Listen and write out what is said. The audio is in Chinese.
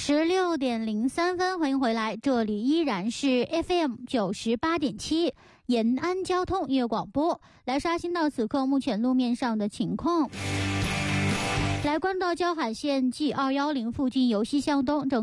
16:03，欢迎回来，这里依然是 FM 98.7延安交通音乐广播，来刷新到此刻目前路面上的情况。来关到交海线 G210附近由西向东